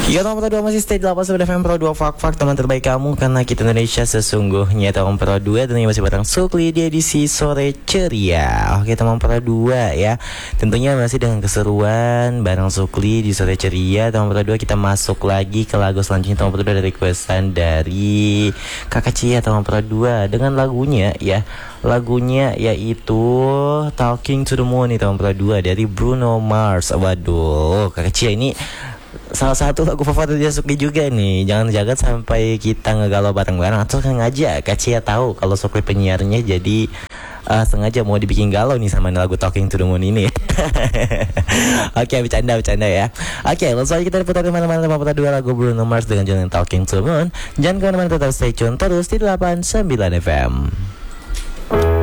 Ya teman Pro 2 masih stay 8 FM Pro 2 Fak teman terbaik kamu karena kita Indonesia sesungguhnya. Teman Pro 2 dan ini masih bareng Sukli di edisi sore ceria. Oke teman Pro 2 ya, tentunya masih dengan keseruan bareng Sukli di sore ceria. Teman Pro 2 kita masuk lagi ke lagu selanjutnya. Teman Pro 2 dari requestan dari Kakak Cia teman Pro 2 dengan lagunya ya. Lagunya yaitu Talking to the Moon nih teman Pro 2 dari Bruno Mars. Waduh, Kakak Cia ini salah satu lagu favoritnya Sukli juga nih. Jangan-jangan sampai kita ngegalau bareng-bareng atau sengaja Kak Cia tahu kalau Sukli penyiarnya, jadi sengaja mau dibikin galau nih sama lagu Talking to the Moon ini. Oke, bercanda ya. Oke, langsung aja kita putar kemana-mana sama dua lagu Bruno Mars dengan judul Talking to the Moon. Jangan kemana-mana, tetap stay tune terus di 89 FM.